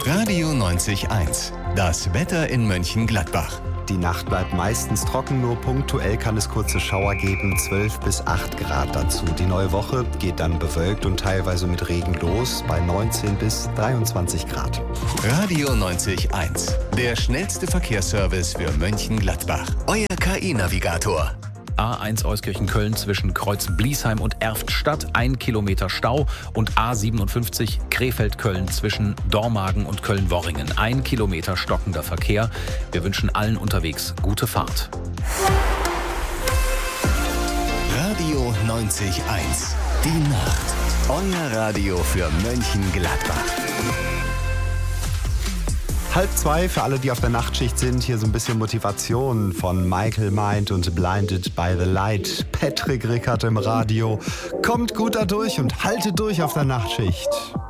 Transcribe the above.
Radio 90.1. Das Wetter in Mönchengladbach. Die Nacht bleibt meistens trocken, nur punktuell kann es kurze Schauer geben, 12 bis 8 Grad dazu. Die neue Woche geht dann bewölkt und teilweise mit Regen los, bei 19 bis 23 Grad. Radio 90.1. Der schnellste Verkehrsservice für Mönchengladbach. Euer KI-Navigator. A1 Euskirchen-Köln zwischen Kreuz-Bliesheim und Erftstadt, 1 Kilometer Stau, und A57 Krefeld-Köln zwischen Dormagen und Köln-Worringen, 1 Kilometer stockender Verkehr. Wir wünschen allen unterwegs gute Fahrt. Radio 90.1. Die Nacht. Euer Radio für Mönchengladbach. 1:30 für alle, die auf der Nachtschicht sind. Hier so ein bisschen Motivation von Michael Mind und Blinded by the Light. Patrick Rickert im Radio. Kommt gut da durch und haltet durch auf der Nachtschicht.